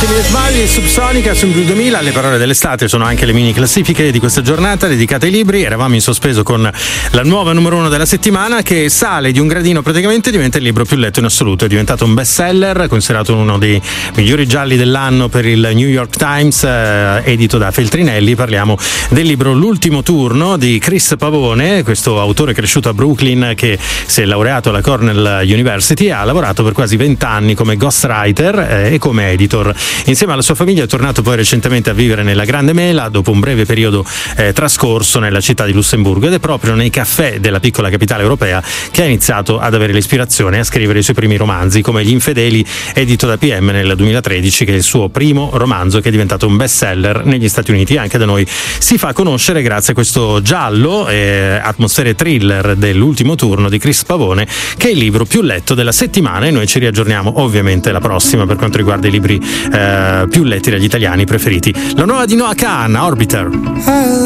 mie sbagli, Subsonica su Blue 2000. Le parole dell'estate sono anche le mini classifiche di questa giornata dedicate ai libri. Eravamo in sospeso con la nuova numero 1 della settimana, che sale di un gradino, praticamente diventa il libro più letto in assoluto. È diventato un bestseller, considerato uno dei migliori gialli dell'anno per il New York Times, edito da Feltrinelli. Parliamo del libro L'ultimo turno di Chris Pavone, questo autore cresciuto a Brooklyn che si è laureato alla Cornell University e ha lavorato per quasi 20 anni come ghostwriter e come editor. Insieme alla sua famiglia è tornato poi recentemente a vivere nella Grande Mela dopo un breve periodo trascorso nella città di Lussemburgo, ed è proprio nei caffè della piccola capitale europea che ha iniziato ad avere l'ispirazione a scrivere i suoi primi romanzi, come Gli Infedeli, edito da PM nel 2013, che è il suo primo romanzo che è diventato un bestseller negli Stati Uniti. Anche da noi si fa conoscere grazie a questo giallo atmosfere thriller dell'ultimo turno di Chris Pavone, che è il libro più letto della settimana, e noi ci riaggiorniamo ovviamente la prossima per quanto riguarda i libri più letti dagli italiani preferiti. La nuova di Noah Kahan, Orbiter.